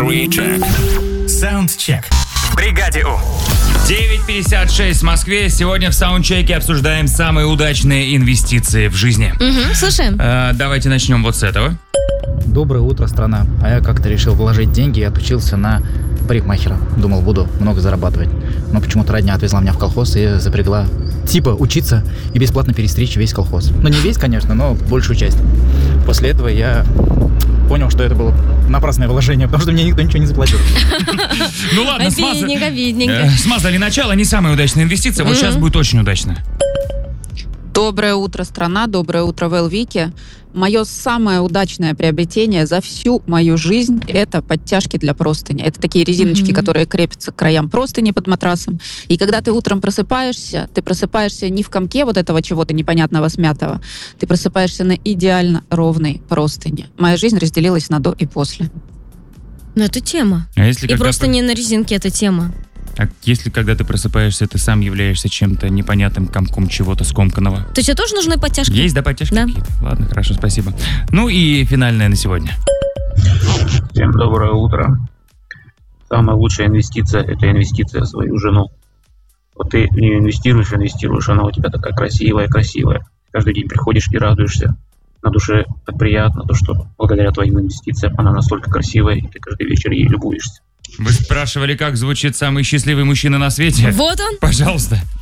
3 Саундчек. В бригаде У. 9:56 в Москве. Сегодня в саундчеке обсуждаем самые удачные инвестиции в жизни. Слушаем. Давайте начнем вот с этого. Доброе утро, страна. А я как-то решил вложить деньги и отучился на парикмахера. Думал, буду много зарабатывать. Но почему-то родня отвезла меня в колхоз и запрягла учиться и бесплатно перестричь весь колхоз. Ну, не весь, конечно, но большую часть. После этого я понял, что это было напрасное вложение, потому что мне никто ничего не заплатил. Ну ладно, Обидненько. смазали начало, не самая удачная инвестиция. Вот сейчас будет очень удачно. Доброе утро, страна, доброе утро, Велвики. Мое самое удачное приобретение за всю мою жизнь – это подтяжки для простыни. Это такие резиночки, которые крепятся к краям простыни под матрасом. И когда ты утром просыпаешься, ты просыпаешься не в комке вот этого чего-то непонятного смятого, ты просыпаешься на идеально ровной простыне. Моя жизнь разделилась на до и после. Ну, это тема. А если И просто не на резинке это тема. А если, когда ты просыпаешься, ты сам являешься чем-то непонятным комком чего-то скомканного? То тебе тоже нужны подтяжки? Есть, да, подтяжки Да. какие-то? Ладно, хорошо, спасибо. Ну и финальное на сегодня. Всем доброе утро. Самая лучшая инвестиция – это инвестиция в свою жену. Вот ты в нее инвестируешь, она у тебя такая красивая. Каждый день приходишь и радуешься. На душе так приятно, то, что благодаря твоим инвестициям она настолько красивая, и ты каждый вечер ей любуешься. Вы спрашивали, как звучит самый счастливый мужчина на свете? Вот он. Пожалуйста.